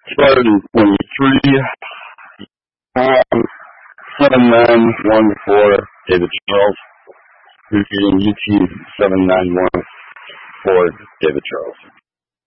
Started in 23. 7914 David Charles. Repeating UT 7914 David Charles.